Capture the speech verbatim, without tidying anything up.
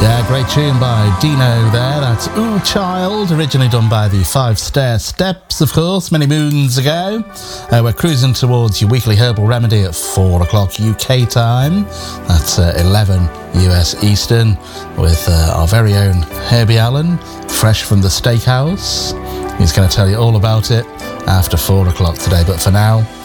Yeah, great tune by Dino there. That's Ooh Child, originally done by the Five Stair Steps, of course, many moons ago. Uh, we're cruising towards your weekly herbal remedy at four o'clock U K time. That's uh, eleven U S Eastern, with uh, our very own Herbie Allen, fresh from the steakhouse. He's going to tell you all about it after four o'clock today. But for now,